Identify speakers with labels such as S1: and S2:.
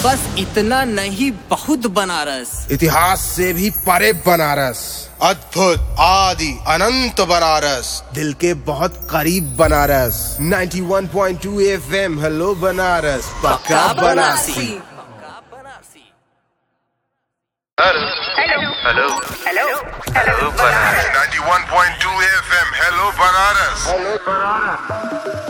S1: बस इतना नहीं, बहुत बनारस।
S2: इतिहास से भी परे बनारस,
S3: अद्भुत आदि अनंत बनारस,
S2: दिल के बहुत करीब बनारस। 91.2 FM, हेलो बनारस, पक्का Banarasi.
S4: Hello Banaras.
S3: 91.2 FM, hello Banaras.